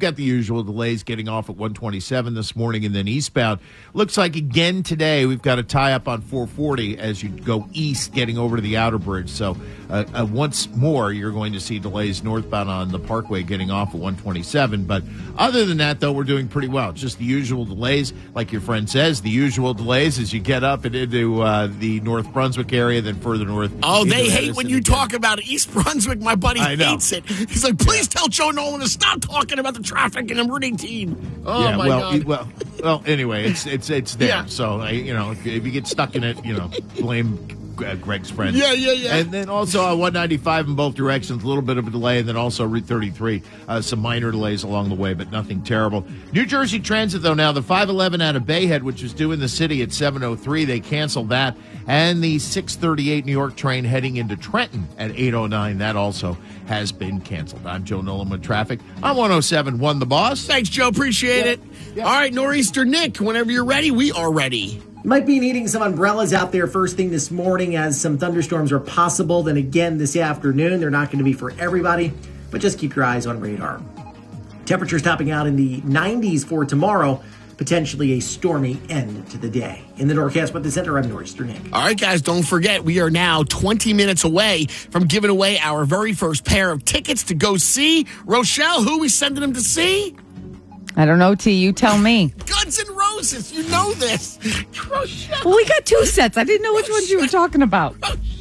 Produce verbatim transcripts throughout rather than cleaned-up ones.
got the usual delays getting off at one twenty-seven this morning and then eastbound. Looks like again today we've got a tie-up on four forty as you go east getting over to the outer bridge. So uh, uh, once more, you're going to see delays northbound on the Parkway getting off at one twenty-seven. But other than that, though, we're doing pretty well. Just the usual delays, like your friend says, the usual delays as you get up and into uh, the North Brunswick area, then further north. Oh, they hate Edison when you again. talk about East Brunswick. My buddy hates it. He's like, please tell Joe Nolan to stop talking about the traffic in Route eighteen. Oh, yeah, my well, God. Well, well, anyway, it's it's it's there. Yeah. So, I, you know, if, if you get stuck in it, you know, blame uh, Greg's friend. Yeah, yeah, yeah. And then also on one ninety-five in both directions, a little bit of a delay, and then also Route thirty-three, uh, some minor delays along the way, but nothing terrible. New Jersey Transit, though, now the five eleven out of Bayhead, which was due in the city at seven oh three, they canceled that. And the six thirty-eight New York train heading into Trenton at eight oh nine, that also has been canceled. I'm Joe Nolan with traffic. I'm one oh seven one The Boss. Thanks, Joe. Appreciate Yeah. it. Yeah. All right, Nor'easter Nick, whenever you're ready, we are ready. Might be needing some umbrellas out there first thing this morning as some thunderstorms are possible. Then again this afternoon, they're not going to be for everybody, but just keep your eyes on radar. Temperatures topping out in the nineties for tomorrow. Potentially a stormy end to the day. In the Northcast Weather Center, I'm Nor'easter Nick. All right, guys, don't forget, we are now twenty minutes away from giving away our very first pair of tickets to go see Rochelle. Who are we sending them to see? I don't know, T. You tell me. Guns N' Roses. You know this. Rochelle. Well, we got two sets. I didn't know which ones you were talking about.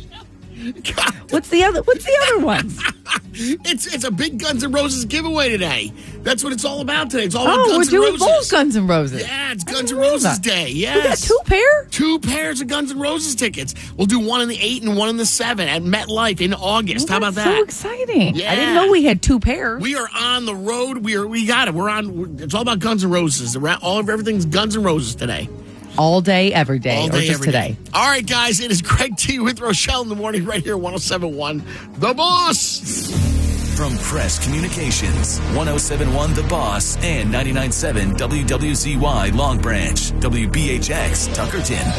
God. What's the other? What's the other ones? It's it's a big Guns N' Roses giveaway today. That's what it's all about today. It's all about Oh, we're Guns N' doing Roses. both Guns N' Roses. Yeah, it's I Guns N' didn't know Roses that. Day. Yes. We got two pair? Two pairs of Guns N' Roses tickets. We'll do one in the eight and one in the seven at MetLife in August. Well, How about that's that? so exciting. Yeah. I didn't know we had two pairs. We are on the road. We are. We got it. We're on. We're, it's all about Guns N' Roses. Around, all of everything's Guns N' Roses today. All day, every day, All or day, just every today. day. All right, guys. It is Greg T with Rochelle in the morning right here, one oh seven one The Boss. From Press Communications, one oh seven one The Boss and ninety-nine point seven W W Z Y Long Branch, W B H X Tuckerton.